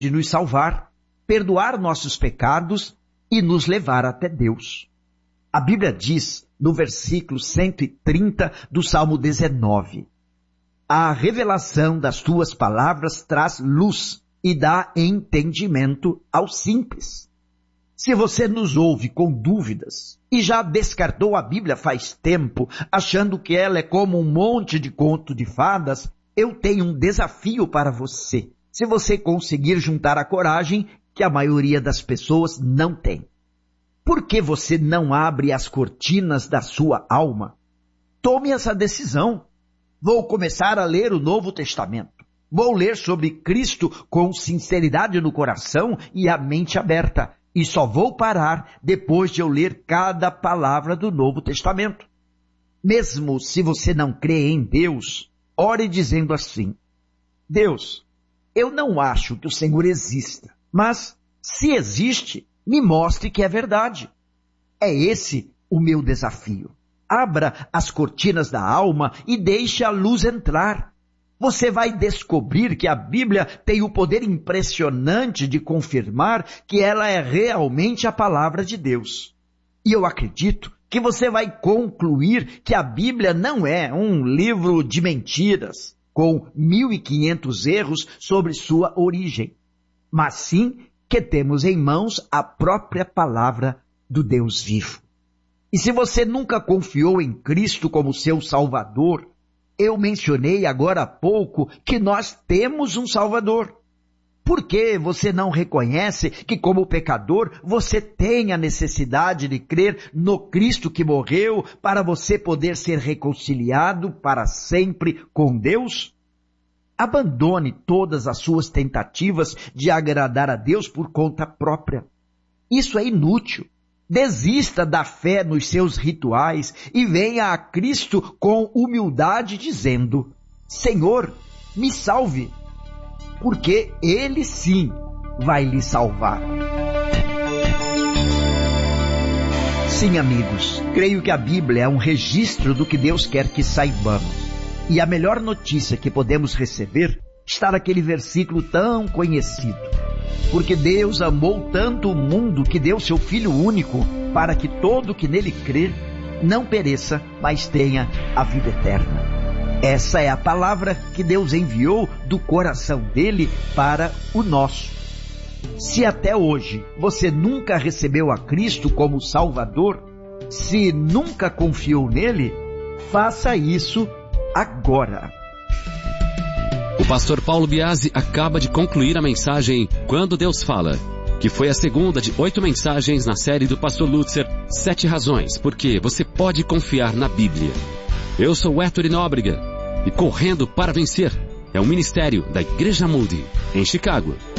de nos salvar, perdoar nossos pecados e nos levar até Deus. A Bíblia diz, no versículo 130 do Salmo 19, a revelação das tuas palavras traz luz e dá entendimento aos simples. Se você nos ouve com dúvidas e já descartou a Bíblia faz tempo, achando que ela é como um monte de conto de fadas, eu tenho um desafio para você, se você conseguir juntar a coragem que a maioria das pessoas não tem. Por que você não abre as cortinas da sua alma? Tome essa decisão. Vou começar a ler o Novo Testamento. Vou ler sobre Cristo com sinceridade no coração e a mente aberta. E só vou parar depois de eu ler cada palavra do Novo Testamento. Mesmo se você não crê em Deus, ore dizendo assim: Deus, eu não acho que o Senhor exista, mas se existe, me mostre que é verdade. É esse o meu desafio. Abra as cortinas da alma e deixe a luz entrar. Você vai descobrir que a Bíblia tem o poder impressionante de confirmar que ela é realmente a palavra de Deus. E eu acredito que você vai concluir que a Bíblia não é um livro de mentiras, com 1.500 erros sobre sua origem, mas sim que temos em mãos a própria palavra do Deus vivo. E se você nunca confiou em Cristo como seu Salvador, eu mencionei agora há pouco que nós temos um Salvador. Por que você não reconhece que, como pecador, você tem a necessidade de crer no Cristo que morreu para você poder ser reconciliado para sempre com Deus? Abandone todas as suas tentativas de agradar a Deus por conta própria. Isso é inútil. Desista da fé nos seus rituais e venha a Cristo com humildade dizendo: Senhor, me salve, porque Ele sim vai lhe salvar. Sim, amigos, creio que a Bíblia é um registro do que Deus quer que saibamos. E a melhor notícia que podemos receber está naquele versículo tão conhecido. Porque Deus amou tanto o mundo que deu seu Filho único para que todo que nele crer não pereça, mas tenha a vida eterna. Essa é a palavra que Deus enviou do coração dele para o nosso. Se até hoje você nunca recebeu a Cristo como Salvador, se nunca confiou nele, faça isso agora. O pastor Paulo Biasi acaba de concluir a mensagem Quando Deus Fala, que foi a segunda de 8 mensagens na série do pastor Lutzer, 7 razões porque você pode confiar na Bíblia. Eu sou Héctor Nóbrega e Correndo para Vencer é um ministério da Igreja Moody, em Chicago.